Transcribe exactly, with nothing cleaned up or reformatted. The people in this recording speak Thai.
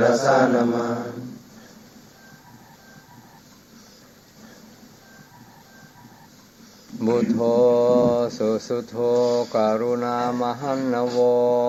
สานามาบุโธสุสุโธกรุณามหันนโว